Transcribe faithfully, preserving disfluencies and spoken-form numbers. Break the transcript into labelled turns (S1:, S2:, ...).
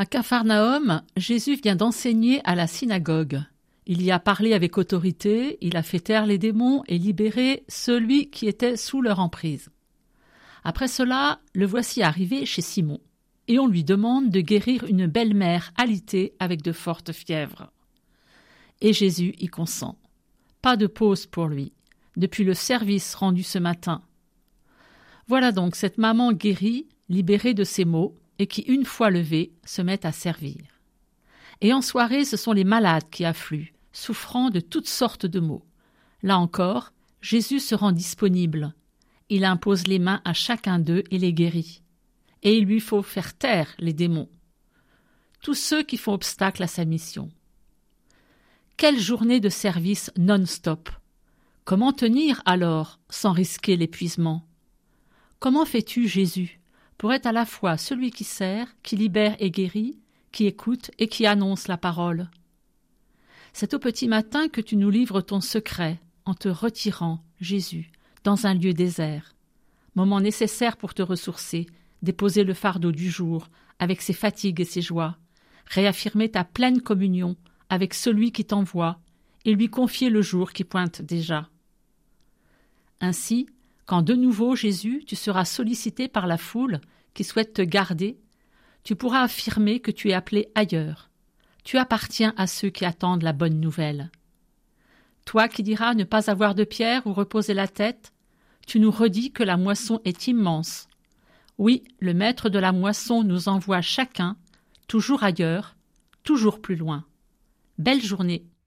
S1: À Capharnaüm, Jésus vient d'enseigner à la synagogue. Il y a parlé avec autorité, il a fait taire les démons et libéré celui qui était sous leur emprise. Après cela, le voici arrivé chez Simon, et on lui demande de guérir une belle-mère alitée avec de fortes fièvres. Et Jésus y consent. Pas de pause pour lui, depuis le service rendu ce matin. Voilà donc cette maman guérie, libérée de ses maux, et qui, une fois levée, se met à servir. Et en soirée, ce sont les malades qui affluent, souffrant de toutes sortes de maux. Là encore, Jésus se rend disponible. Il impose les mains à chacun d'eux et les guérit. Et il lui faut faire taire les démons. Tous ceux qui font obstacle à sa mission. Quelle journée de service non-stop! Comment tenir alors sans risquer l'épuisement? Comment fais-tu, Jésus, pour être à la fois celui qui sert, qui libère et guérit, qui écoute et qui annonce la parole? C'est au petit matin que tu nous livres ton secret en te retirant, Jésus, dans un lieu désert. Moment nécessaire pour te ressourcer, déposer le fardeau du jour avec ses fatigues et ses joies, réaffirmer ta pleine communion avec celui qui t'envoie et lui confier le jour qui pointe déjà. Ainsi, quand de nouveau, Jésus, tu seras sollicité par la foule qui souhaite te garder, tu pourras affirmer que tu es appelé ailleurs. Tu appartiens à ceux qui attendent la bonne nouvelle. Toi qui diras ne pas avoir de pierre où reposer la tête, tu nous redis que la moisson est immense. Oui, le maître de la moisson nous envoie chacun, toujours ailleurs, toujours plus loin. Belle journée.